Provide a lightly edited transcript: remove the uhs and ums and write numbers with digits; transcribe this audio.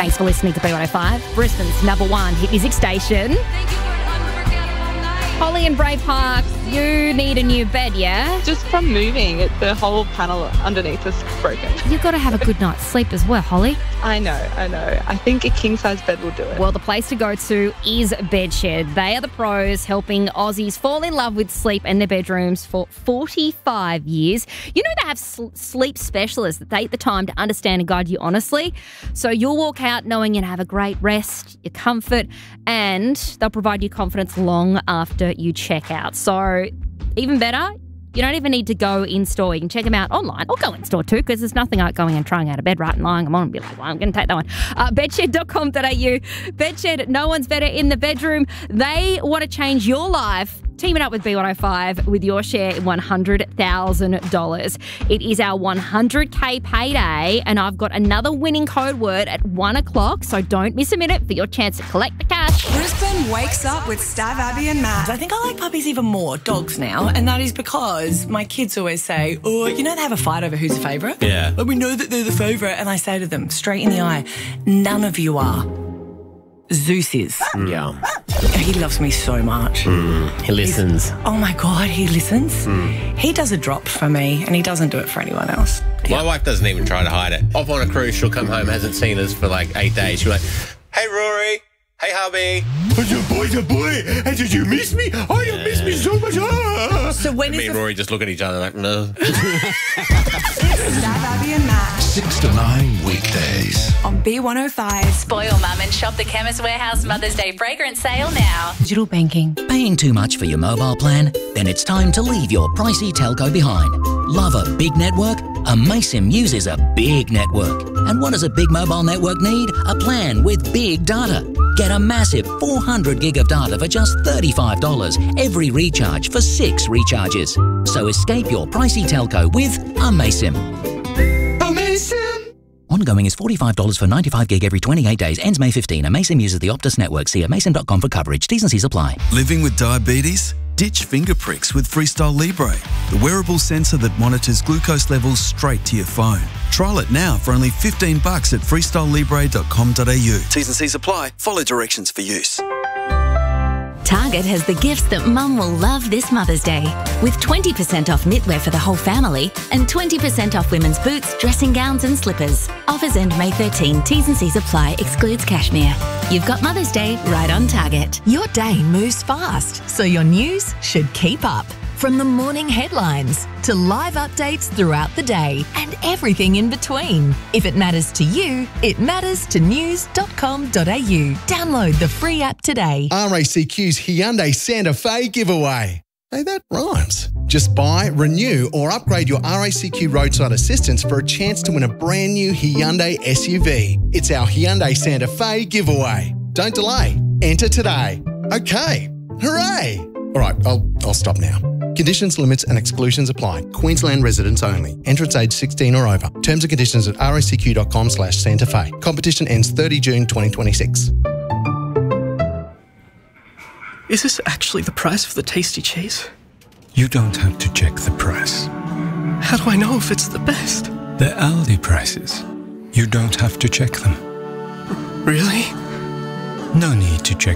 Thanks for listening to B105, Brisbane's number one hit music station. Holly and Bray Park, you need a new bed, yeah? Just from moving, the whole panel underneath is broken. You've got to have a good night's sleep as well, Holly. I know. I think a king-size bed will do it. Well, the place to go to is Bedshed. They are the pros helping Aussies fall in love with sleep and their bedrooms for 45 years. You know they have sleep specialists that take the time to understand and guide you honestly. So you'll walk out knowing you'll have a great rest, your comfort, and they'll provide you confidence long after you check out. So even better, you don't even need to go in-store. You can check them out online or go in-store too, because there's nothing like going and trying out of bed, right, and lying them on and be like, well, I'm going to take that one. Bedshed.com.au. Bedshed, no one's better in the bedroom. They want to change your life. Team it up with B105 with your share in $100,000. It is our 100K payday, and I've got another winning code word at 1 o'clock, so don't miss a minute for your chance to collect the cash. Brisbane wakes up with Stav, Abby and Matt. I think I like puppies even more, dogs now, and that is because my kids always say, oh, you know they have a fight over who's the favourite? Yeah. But we know that they're the favourite, and I say to them straight in the eye, none of you are. Zeus is. Yeah. He loves me so much. He listens. Oh my God, he listens. He does a drop for me and he doesn't do it for anyone else. My wife doesn't even try to hide it. Off on a cruise, she'll come home, hasn't seen us for like 8 days. She'll be like, hey, Rory. Hey, hubby. It's a boy. Hey, did you miss me? Oh, you missed me so much. So when Me and Rory just look at each other like, no. Stav, Abby and Matt 6 to 9 weekdays. on B105. Spoil Mum and shop the Chemist Warehouse Mother's Day fragrance sale now. Digital banking. Paying too much for your mobile plan? Then it's time to leave your pricey telco behind. Love a big network? Amaysim uses a big network. And what does a big mobile network need? A plan with big data. Get a massive 400 gig of data for just $35 every recharge for 6 recharges. So escape your pricey telco with Amaysim. Amazing. Ongoing is $45 for 95 gig every 28 days. Ends May 15. Amaysim uses the Optus network. See amaysim.com for coverage. T's and C's apply. Living with diabetes? Ditch finger pricks with Freestyle Libre, the wearable sensor that monitors glucose levels straight to your phone. Trial it now for only $15 at freestylelibre.com.au. T's and C's apply. Follow directions for use. Target has the gifts that Mum will love this Mother's Day, with 20% off knitwear for the whole family and 20% off women's boots, dressing gowns and slippers. Offers end May 13. T's and C's apply. Excludes cashmere. You've got Mother's Day right on Target. Your day moves fast, so your news should keep up. From the morning headlines to live updates throughout the day and everything in between. If it matters to you, it matters to news.com.au. Download the free app today. RACQ's Hyundai Santa Fe giveaway. Hey, that rhymes. Just buy, renew or upgrade your RACQ roadside assistance for a chance to win a brand new Hyundai SUV. It's our Hyundai Santa Fe giveaway. Don't delay. Enter today. Okay. Hooray. All right, I'll stop now. Conditions, limits and exclusions apply. Queensland residents only. Entrance age 16 or over. Terms and conditions at racq.com/Santa Fe. Competition ends 30 June 2026. Is this actually the price for the tasty cheese? You don't have to check the price. How do I know if it's the best? They're Aldi prices. You don't have to check them. Really? No need to check